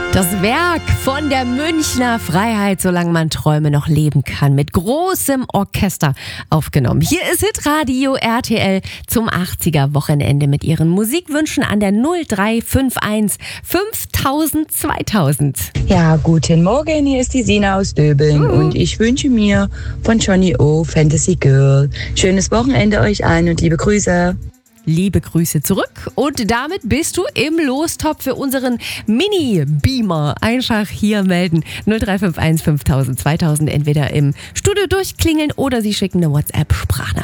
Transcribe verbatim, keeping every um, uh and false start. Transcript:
Das Werk von der Münchner Freiheit, solange man Träume noch leben kann, mit großem Orchester aufgenommen. Hier ist Hitradio R T L zum achtziger-Wochenende mit Ihren Musikwünschen an der null drei fünf eins fünftausend zweitausend. Ja, guten Morgen, hier ist die Sina aus Döbeln uh. und ich wünsche mir von Johnny O. Fantasy Girl. Schönes Wochenende euch allen und liebe Grüße. Liebe Grüße zurück und damit bist du im Lostopf für unseren Mini-Beamer. Einfach hier melden null drei fünf eins fünftausend zweitausend, entweder im Studio durchklingeln oder Sie schicken eine WhatsApp-Sprachnachricht.